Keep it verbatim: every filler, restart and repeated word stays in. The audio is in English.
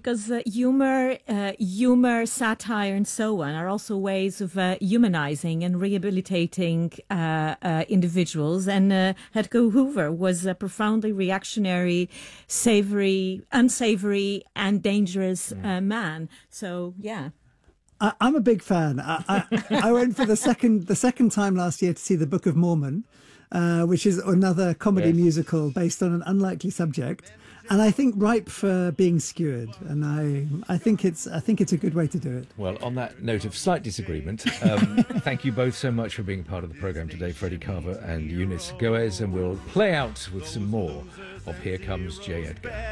because uh, humor, uh, humor, satire, and so on are also ways of uh, humanizing and rehabilitating uh, uh, individuals. And uh, Edgar Hoover was a profoundly reactionary, savory, unsavory, and dangerous uh, man. So, yeah. I, I'm a big fan. I, I, I went for the second the second time last year to see The Book of Mormon, uh, which is another comedy Yes. musical based on an unlikely subject, and I think ripe for being skewered. And I I think it's I think it's a good way to do it. Well, on that note of slight disagreement, um, thank you both so much for being part of the programme today, Freddie Carver and Eunice Goes, and we'll play out with some more of Here Comes J. Edgar.